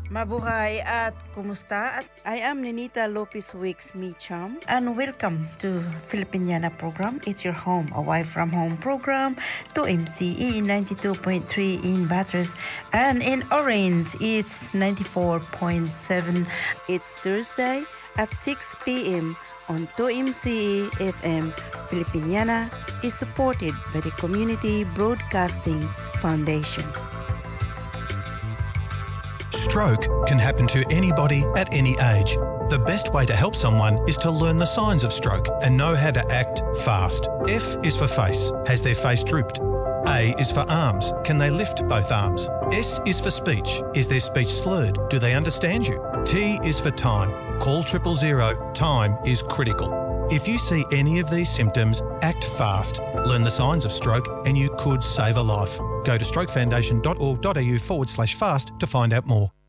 Mabuhay at kumusta? I am Ninita Lopez Wicks Meacham and welcome to Filipiniana program. It's your home away from home program to MCE 92.3 in Bathurst and in Orange it's 94.7. It's Thursday at 6 p.m. on 2MCE FM. Filipiniana is supported by the Community Broadcasting Foundation. Stroke can happen to anybody at any age. The best way to help someone is to learn the signs of stroke and know how to act fast. F is for face. Has their face drooped? A is for arms. Can they lift both arms? S is for speech. Is their speech slurred? Do they understand you? T is for time. Call 000. Time is critical. If you see any of these symptoms, act fast. Learn the signs of stroke and you could save a life. Go to strokefoundation.org.au/fast to find out more.